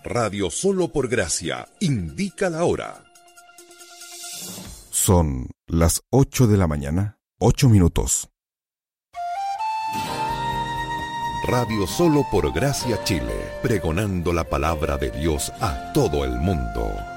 Radio Solo por Gracia indica la hora. Son las 8 de la mañana, 8 minutos. Radio Solo por Gracia Chile, pregonando la palabra de Dios a todo el mundo.